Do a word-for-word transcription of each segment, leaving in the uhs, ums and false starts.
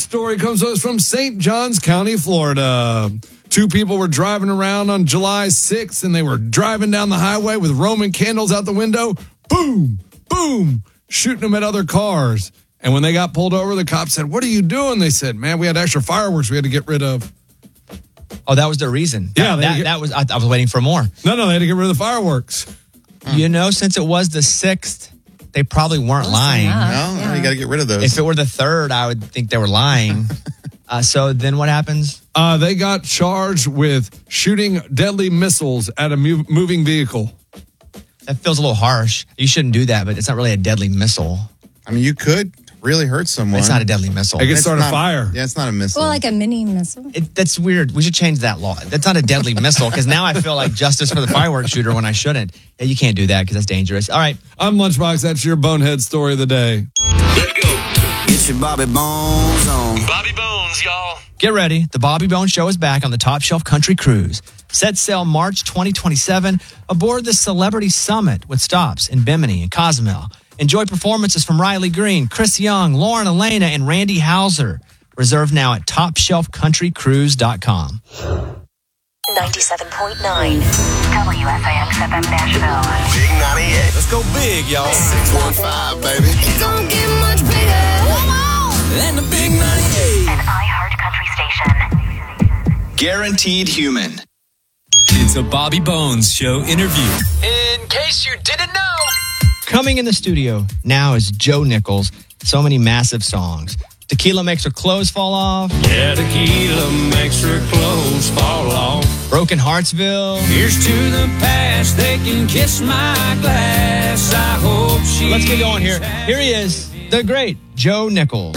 story comes to us from Saint Johns County, Florida. Two people were driving around on July sixth, and they were driving down the highway with Roman candles out the window. Boom, boom, shooting them at other cars. And when they got pulled over, the cops said, "What are you doing?" They said, "Man, we had extra fireworks we had to get rid of." Oh, that was their reason. Yeah, that, that, get, that was. I, I was waiting for more. No, no, they had to get rid of the fireworks. You know, since it was the sixth, they probably weren't Close lying. enough. No, Yeah. you got to get rid of those. If it were the third, I would think they were lying. uh, so then what happens? Uh, they got charged with shooting deadly missiles at a mov- moving vehicle. That feels a little harsh. You shouldn't do that, but it's not really a deadly missile. I mean, you could really hurt someone. It's not a deadly missile. It can It's start a not- fire. Yeah, it's not a missile. Well, like a mini missile. It, that's weird. We should change that law. That's not a deadly missile, because now I feel like justice for the fireworks shooter when I shouldn't. Yeah, you can't do that because that's dangerous. All right. I'm Lunchbox. That's your bonehead story of the day. Let's go. Get your Bobby Bones on. Bobby Bones, y'all. Get ready. The Bobby Bones Show is back on the Top Shelf Country Cruise. Set sail March twenty twenty-seven aboard the Celebrity Summit with stops in Bimini and Cozumel. Enjoy performances from Riley Green, Chris Young, Lauren Elena, and Randy Hauser. Reserve now at top shelf country cruise dot com. ninety-seven point nine W F A X F M Nashville. Big ninety-eight. Let's go big, y'all. six one five, baby. It don't get much bigger. Come on. And the big ninety-eight. An iHeart Country station. Guaranteed Human. It's a Bobby Bones Show interview. In case you didn't know. Coming in the studio now is Joe Nichols. So many massive songs. Tequila Makes Her Clothes Fall Off. Yeah, tequila makes her clothes fall off. Broken Heartsville. Here's to the past, they can kiss my glass. I hope she. Let's get going here. Here he is, the great Joe Nichols.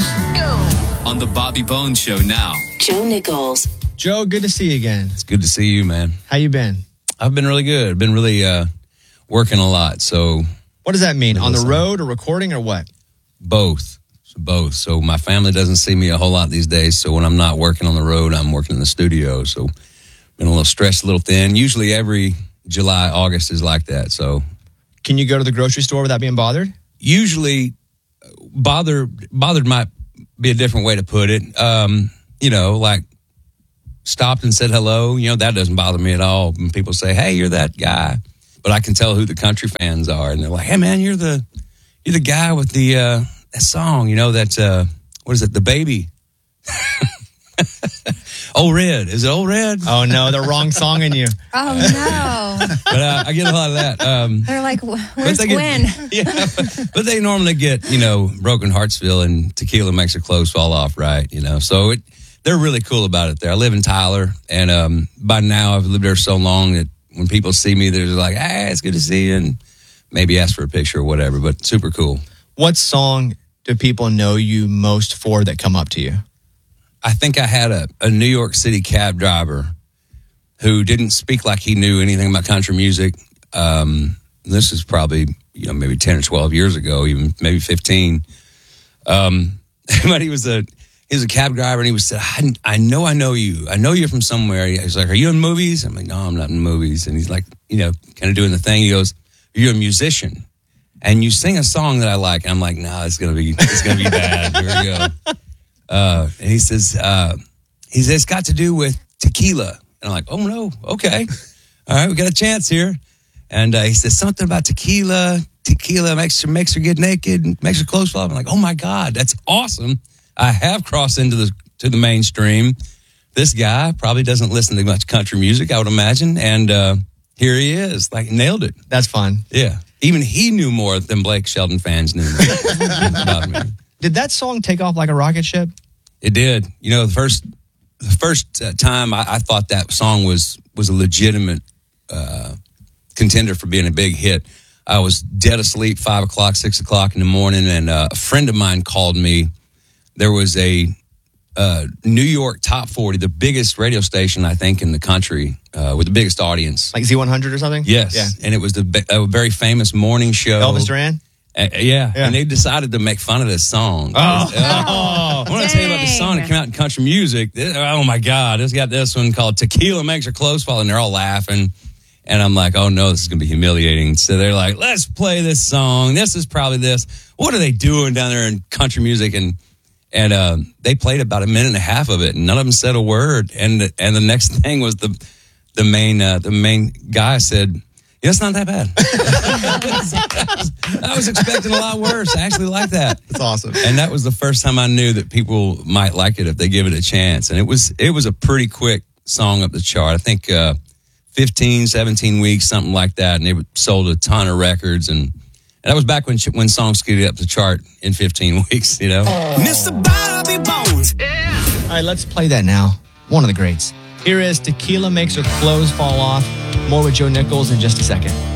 On the Bobby Bones Show now. Joe Nichols. Joe, good to see you again. It's good to see you, man. How you been? I've been really good. I've been really uh, working a lot. So What does that mean? On the Listen. road or recording or what? both, so both. So my family doesn't see me a whole lot these days. So when I'm not working on the road, I'm working in the studio. So been a little stressed, a little thin. Usually every July, August is like that. So Can you go to the grocery store without being bothered? usually bothered, bothered might be a different way to put it. Um, you know, like stopped and said hello. You know, that doesn't bother me at all. When people say, "Hey, you're that guy," but I can tell who the country fans are, and they're like, "Hey, man, you're the you're the guy with the uh, that song. You know that uh, what is it? The Baby." Old Red. Is it Old Red? Oh, no, the wrong song in you. Oh, no. But uh, I get a lot of that. Um, They're like, where's they get- Gwen? yeah, but, but they normally get, you know, Broken Heartsville and Tequila Makes Her Clothes Fall Off, right? You know, so it, they're really cool about it there. I live in Tyler, and um, by now I've lived there so long that when people see me, they're just like, "Hey, it's good to see you," and maybe ask for a picture or whatever, but super cool. What song do people know you most for that come up to you? I think I had a, a New York City cab driver who didn't speak like he knew anything about country music. Um, this is probably, you know, maybe ten or twelve years ago, even maybe fifteen. Um, but he was a he was a cab driver, and he was said, I, I know I know you. I know you're from somewhere. He's like, "Are you in movies?" I'm like, "No, I'm not in movies." And he's like, you know, kind of doing the thing. He goes, "You're a musician, and you sing a song that I like." And I'm like, "No, it's gonna be it's gonna be bad. Here we go." Uh, and he says, uh, he says, "It's got to do with tequila." And I'm like, "Oh, no, okay. All right, we got a chance here." And uh, he says, "Something about tequila. Tequila makes her, makes her get naked, makes her clothes fall off." I'm like, "Oh, my God, that's awesome. I have crossed into the to the mainstream. This guy probably doesn't listen to much country music, I would imagine. And uh, here he is, like, nailed it. That's fun. Yeah. Even he knew more than Blake Shelton fans knew about me. Did that song take off like a rocket ship? It did. You know, the first the first uh, time I, I thought that song was was a legitimate uh, contender for being a big hit. I was dead asleep, five o'clock, six o'clock in the morning, and uh, a friend of mine called me. There was a uh, New York Top forty, the biggest radio station, I think, in the country, uh, with the biggest audience. Like Z one hundred or something? Yes. Yeah. And it was the, a very famous morning show. Elvis Duran? Uh, yeah. yeah, and they decided to make fun of this song. Oh, uh, I want to tell you about the song that came out in country music. This, oh my God, it's got this one called "Tequila Makes Her Clothes Fall," and they're all laughing. And I'm like, "Oh no, this is going to be humiliating." So they're like, "Let's play this song. This is probably this. What are they doing down there in country music?" And And uh, they played about a minute and a half of it, and none of them said a word. And and the next thing was the the main uh, the main guy said, "Yeah, it's not that bad." I was expecting a lot worse. I actually like that. That's awesome. And that was the first time I knew that people might like it if they give it a chance. And it was it was a pretty quick song up the chart. I think uh, fifteen, seventeen weeks, something like that. And it sold a ton of records. And, and that was back when when songs could get up the chart in fifteen weeks, you know? Mister Bobby Bones. All right, let's play that now. One of the greats. Here is Tequila Makes Her Clothes Fall Off. More with Joe Nichols in just a second.